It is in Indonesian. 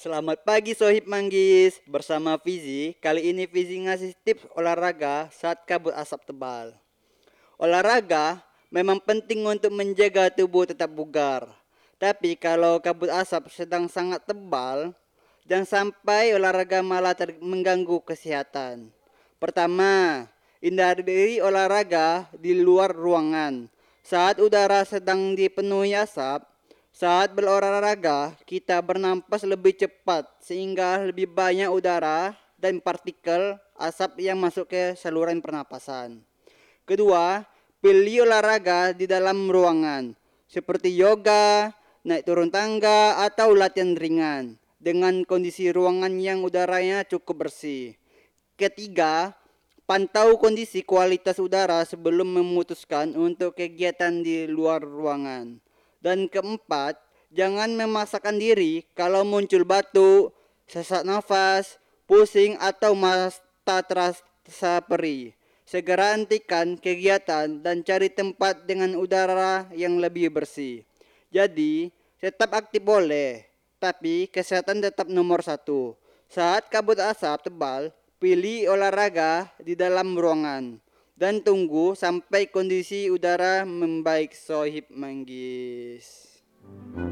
Selamat pagi Sohib Manggis, bersama Fizi. Kali ini Fizi ngasih tips olahraga saat kabut asap tebal. Olahraga memang penting untuk menjaga tubuh tetap bugar. Tapi kalau kabut asap sedang sangat tebal, jangan sampai olahraga malah mengganggu kesehatan. Pertama, hindari olahraga di luar ruangan. Saat udara sedang dipenuhi asap, saat berolahraga, kita bernampas lebih cepat sehingga lebih banyak udara dan partikel asap yang masuk ke saluran pernapasan. Kedua, pilih olahraga di dalam ruangan seperti yoga, naik turun tangga, atau latihan ringan dengan kondisi ruangan yang udaranya cukup bersih. Ketiga, pantau kondisi kualitas udara sebelum memutuskan untuk kegiatan di luar ruangan. Dan keempat, jangan memaksakan diri kalau muncul batuk, sesak nafas, pusing atau mata terasa perih. Segera hentikan kegiatan dan cari tempat dengan udara yang lebih bersih. Jadi, tetap aktif boleh, tapi kesehatan tetap nomor satu. Saat kabut asap tebal, pilih olahraga di dalam ruangan dan tunggu sampai kondisi udara membaik Sohib Manggis.